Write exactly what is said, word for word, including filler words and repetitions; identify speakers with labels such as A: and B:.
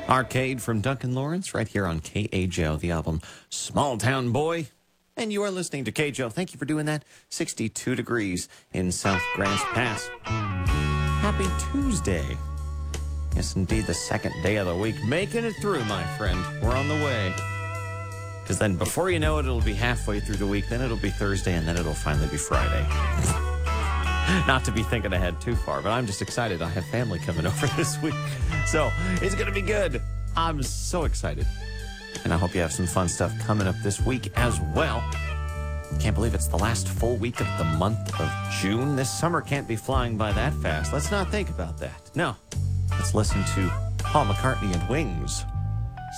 A: Arcade from Duncan Lawrence right here on K A J O, the album Small Town Boy. And you are listening to K J O. Thank you for doing that. sixty-two degrees in South Grants Pass. Happy Tuesday. Yes, indeed, the second day of the week. Making it through, my friend. We're on the way. Because then before you know it, it'll be halfway through the week. Then it'll be Thursday, and then it'll finally be Friday. Not to be thinking ahead too far, but I'm just excited. I have family coming over this week. So it's going to be good. I'm so excited. And I hope you have some fun stuff coming up this week as well. Can't believe it's the last full week of the month of June. This summer can't be flying by that fast. Let's not think about that. No. Let's listen to Paul McCartney and Wings.